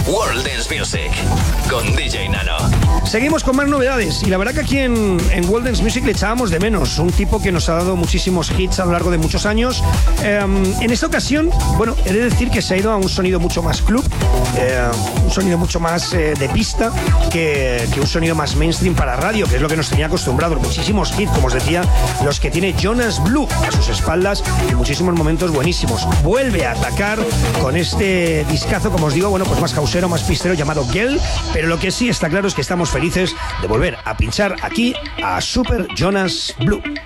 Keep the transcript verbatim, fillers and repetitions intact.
World Dance Music con D J Nano. Seguimos con más novedades y la verdad que aquí en, en World Dance Music le echábamos de menos. Un tipo que nos ha dado muchísimos hits a lo largo de muchos años. Eh, en esta ocasión, bueno, he de decir que se ha ido a un sonido mucho más club, eh, un sonido mucho más eh, de pista que, que un sonido más mainstream para radio, que es lo que nos tenía acostumbrados. Muchísimos hits, como os decía, los que tiene Jonas Blue a sus espaldas y muchísimos momentos buenísimos. Vuelve a atacar con este discazo, como os digo, bueno, pues más causero, más pistero, llamado Girl, pero lo que sí está claro es que estamos felices de volver a pinchar aquí a Super Jonas Blue.